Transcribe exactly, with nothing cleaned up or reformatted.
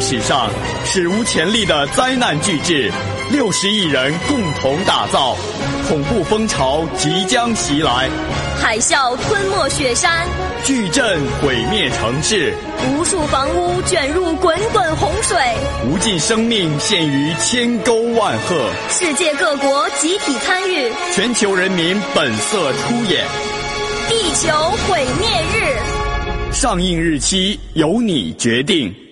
史上史无前例的灾难巨制，六十亿人共同打造，恐怖风潮即将袭来， 海啸吞没雪山， 巨震毁灭城市， 无数房屋卷入滚滚洪水， 无尽生命陷于千沟万壑， 世界各国集体参与， 全球人民本色出演。 地球毁灭日， 上映日期由你决定。